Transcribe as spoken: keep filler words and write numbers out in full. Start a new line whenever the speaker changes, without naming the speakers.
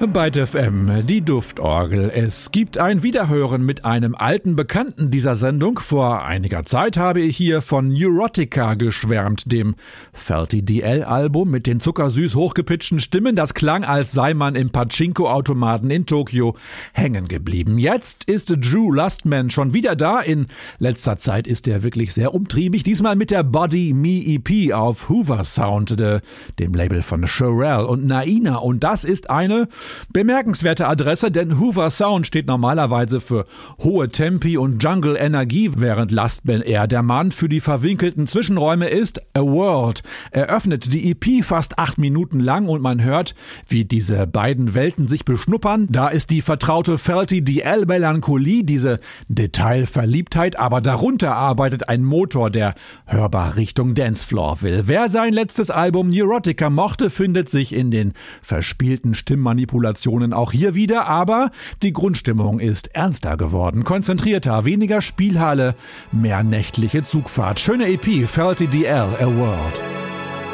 Byte F M, die Duftorgel. Es gibt ein Wiederhören mit einem alten Bekannten dieser Sendung. Vor einiger Zeit habe ich hier von Neurotica geschwärmt, dem Felty D L-Album mit den zuckersüß hochgepitchten Stimmen. Das klang, als sei man im Pachinko-Automaten in Tokio hängen geblieben. Jetzt ist Drew Lustman schon wieder da. In letzter Zeit ist er wirklich sehr umtriebig. Diesmal mit der Body Me E P auf Hoover Sound, de, dem Label von Cherrelle und Naina. Und das ist eine bemerkenswerte Adresse, denn Hoover Sound steht normalerweise für hohe Tempi und Jungle-Energie, während Lustman eher der Mann für die verwinkelten Zwischenräume ist. A World eröffnet die E P fast acht Minuten lang und man hört, wie diese beiden Welten sich beschnuppern. Da ist die vertraute Felty D L-Melancholie, diese Detailverliebtheit, aber darunter arbeitet ein Motor, der hörbar Richtung Dancefloor will. Wer sein letztes Album Neurotica mochte, findet sich in den verspielten Stimmmanipulationen auch hier wieder, aber die Grundstimmung ist ernster geworden, konzentrierter, weniger Spielhalle, mehr nächtliche Zugfahrt. Schöne E P, Felty D L, A World.